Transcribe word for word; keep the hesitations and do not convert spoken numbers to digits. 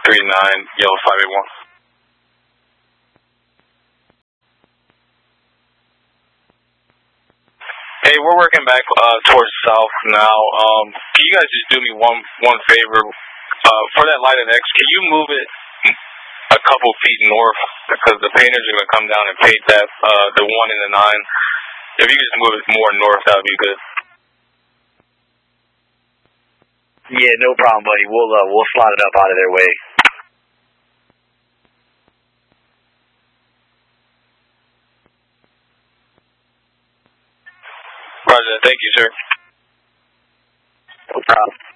three nine, yellow five eight one. Hey, we're working back uh, towards south now. Um, can you guys just do me one one favor? Uh, for that light X, can you move it a couple feet north? Because the painters are going to come down and paint that, uh, the one and the nine. If you could just move it more north, that would be good. Yeah, no problem, buddy. We'll uh, we'll slot it up out of their way. Roger, thank you, sir. No problem.